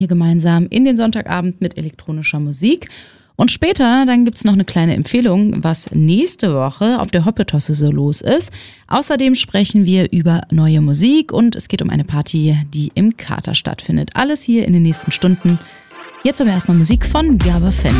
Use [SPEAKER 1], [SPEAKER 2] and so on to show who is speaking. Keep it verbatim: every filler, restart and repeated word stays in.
[SPEAKER 1] hier gemeinsam in den Sonntagabend mit elektronischer Musik. Und später, dann gibt's noch eine kleine Empfehlung, was nächste Woche auf der Hoppetosse so los ist. Außerdem sprechen wir über neue Musik und es geht um eine Party, die im Kater stattfindet. Alles hier in den nächsten Stunden. Jetzt aber erstmal Musik von Gabor Fenn.